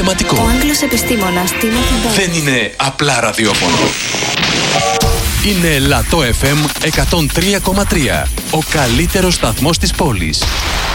επαγγελματικό. Ο Άγγλος επιστήμονας Τίμωθη Μπέρι. Δεν είναι απλά ραδιόφωνο. Είναι Λατό FM 103,3. Ο καλύτερος σταθμός της πόλης.